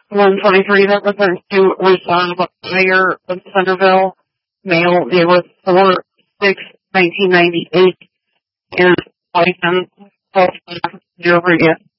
123, that reference to Rosanna Meyer of Centerville, male, date of birth 4/6/1998, and license, 12 year previous.